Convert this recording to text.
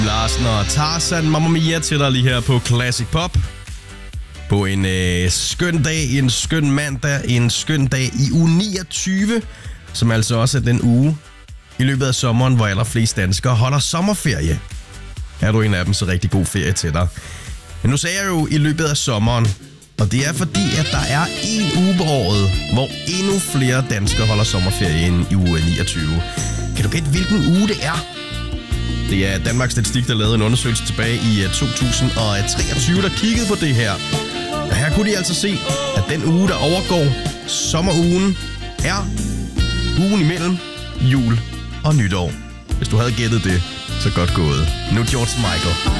Larsen og Tarzan, Mamma Mia til dig lige her på Classic Pop. På en skøn dag, en skøn mandag, en skøn dag i uge 29, som altså også er den uge i løbet af sommeren, hvor allerflest danskere holder sommerferie. Er du en af dem, så rigtig god ferie til dig. Men nu sagde jeg jo i løbet af sommeren, og det er fordi, at der er en uge på året, hvor endnu flere danskere holder sommerferie end i uge 29. Kan du gætte, hvilken uge det er? Det er Danmarks Statistik, der lavede en undersøgelse tilbage i 2023, der kiggede på det her. Og her kunne de altså se, at den uge, der overgår sommerugen, er ugen imellem jul og nytår. Hvis du havde gættet det, så godt gået. Nu George Michael.